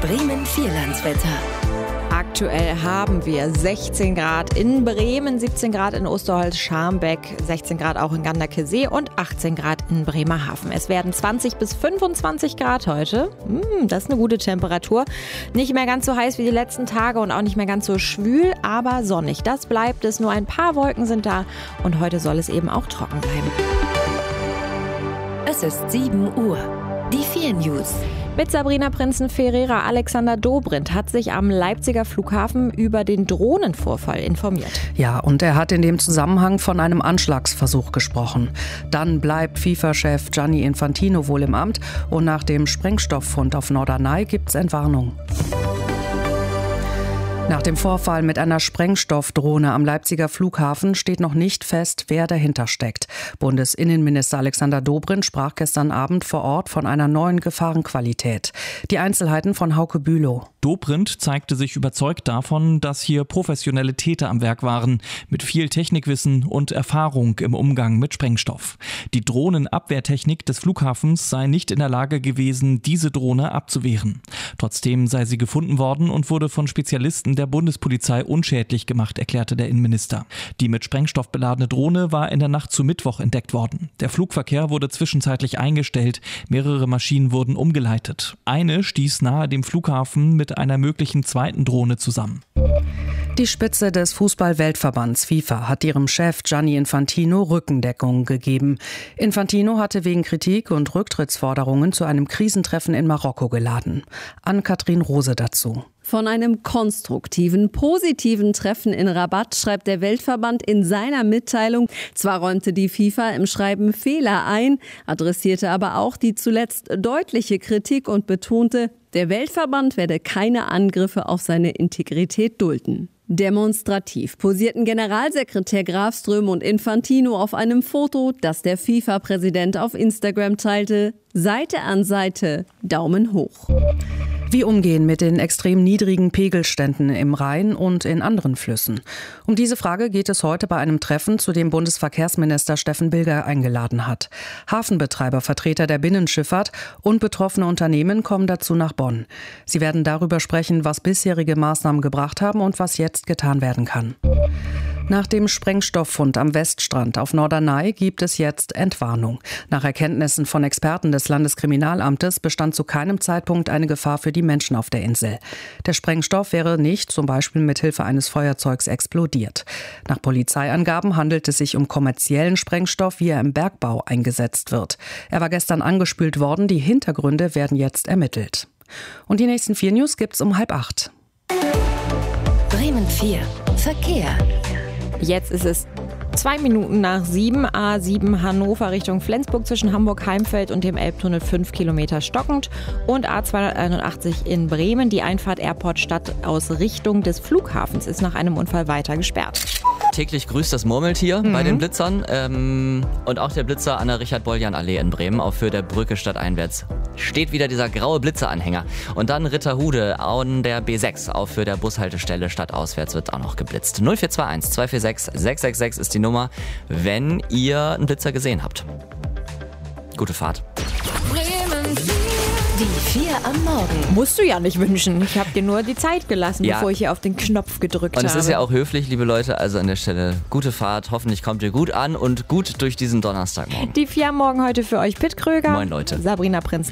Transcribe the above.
Bremen Vierlandswetter. Aktuell haben wir 16 Grad in Bremen, 17 Grad in Osterholz-Scharmbeck, 16 Grad auch in Ganderkesee und 18 Grad in Bremerhaven. Es werden 20 bis 25 Grad heute. Das ist eine gute Temperatur. Nicht mehr ganz so heiß wie die letzten Tage und auch nicht mehr ganz so schwül, aber sonnig. Das bleibt es. Nur ein paar Wolken sind da und heute soll es eben auch trocken bleiben. Es ist 7 Uhr. Die 4 News. Mit Sabrina Prinzen-Ferreira. Alexander Dobrindt hat sich am Leipziger Flughafen über den Drohnenvorfall informiert. Ja, und er hat in dem Zusammenhang von einem Anschlagsversuch gesprochen. Dann bleibt FIFA-Chef Gianni Infantino wohl im Amt und nach dem Sprengstofffund auf Norderney gibt's Entwarnung. Nach dem Vorfall mit einer Sprengstoffdrohne am Leipziger Flughafen steht noch nicht fest, wer dahinter steckt. Bundesinnenminister Alexander Dobrindt sprach gestern Abend vor Ort von einer neuen Gefahrenqualität. Die Einzelheiten von Hauke Bülow. Dobrindt zeigte sich überzeugt davon, dass hier professionelle Täter am Werk waren, mit viel Technikwissen und Erfahrung im Umgang mit Sprengstoff. Die Drohnenabwehrtechnik des Flughafens sei nicht in der Lage gewesen, diese Drohne abzuwehren. Trotzdem sei sie gefunden worden und wurde von Spezialisten der Bundespolizei unschädlich gemacht, erklärte der Innenminister. Die mit Sprengstoff beladene Drohne war in der Nacht zu Mittwoch entdeckt worden. Der Flugverkehr wurde zwischenzeitlich eingestellt, mehrere Maschinen wurden umgeleitet. Eine stieß nahe dem Flughafen mit einer möglichen zweiten Drohne zusammen. Die Spitze des Fußball-Weltverbands FIFA hat ihrem Chef Gianni Infantino Rückendeckung gegeben. Infantino hatte wegen Kritik und Rücktrittsforderungen zu einem Krisentreffen in Marokko geladen. Ann-Kathrin Rose dazu. Von einem konstruktiven, positiven Treffen in Rabat schreibt der Weltverband in seiner Mitteilung. Zwar räumte die FIFA im Schreiben Fehler ein, adressierte aber auch die zuletzt deutliche Kritik und betonte, der Weltverband werde keine Angriffe auf seine Integrität dulden. Demonstrativ posierten Generalsekretär Grafström und Infantino auf einem Foto, das der FIFA-Präsident auf Instagram teilte. Seite an Seite, Daumen hoch. Wie umgehen mit den extrem niedrigen Pegelständen im Rhein und in anderen Flüssen? Um diese Frage geht es heute bei einem Treffen, zu dem Bundesverkehrsminister Steffen Bilger eingeladen hat. Hafenbetreiber, Vertreter der Binnenschifffahrt und betroffene Unternehmen kommen dazu nach Bonn. Sie werden darüber sprechen, was bisherige Maßnahmen gebracht haben und was jetzt getan werden kann. Nach dem Sprengstofffund am Weststrand auf Norderney gibt es jetzt Entwarnung. Nach Erkenntnissen von Experten des Landeskriminalamtes bestand zu keinem Zeitpunkt eine Gefahr für die Menschen auf der Insel. Der Sprengstoff wäre nicht, zum Beispiel mit Hilfe eines Feuerzeugs, explodiert. Nach Polizeiangaben handelt es sich um kommerziellen Sprengstoff, wie er im Bergbau eingesetzt wird. Er war gestern angespült worden, die Hintergründe werden jetzt ermittelt. Und die nächsten 4 News gibt's um 7:30. Bremen 4. Verkehr. Jetzt ist es 2 Minuten nach 7, A7 Hannover Richtung Flensburg zwischen Hamburg-Heimfeld und dem Elbtunnel 5 Kilometer stockend und A281 in Bremen. Die Einfahrt Airport Stadt aus Richtung des Flughafens ist nach einem Unfall weiter gesperrt. Täglich grüßt das Murmeltier bei den Blitzern und auch der Blitzer an der Richard-Boljan-Allee in Bremen, auch für der Brücke stadteinwärts. Steht wieder dieser graue Blitzeranhänger. Und dann Ritterhude an der B6, auch für der Bushaltestelle stadtauswärts wird auch noch geblitzt. 0421 246 666 ist die Nummer, wenn ihr einen Blitzer gesehen habt. Gute Fahrt. Die 4 am Morgen. Musst du ja nicht wünschen. Ich habe dir nur die Zeit gelassen, bevor ich hier auf den Knopf gedrückt habe. Und es ist ja auch höflich, liebe Leute, also an der Stelle gute Fahrt. Hoffentlich kommt ihr gut an und gut durch diesen Donnerstagmorgen. Die 4 am Morgen heute für euch Pitt Kröger. Moin Leute. Sabrina Prinzen.